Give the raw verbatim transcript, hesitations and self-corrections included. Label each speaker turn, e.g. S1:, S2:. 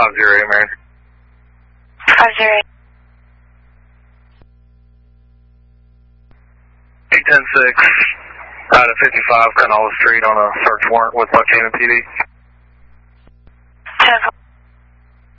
S1: five zero eight, Mary.
S2: five zero eight.
S1: eight ten six, out of fifty-five Canola Street on a search warrant with Buchanan P D.
S2: ten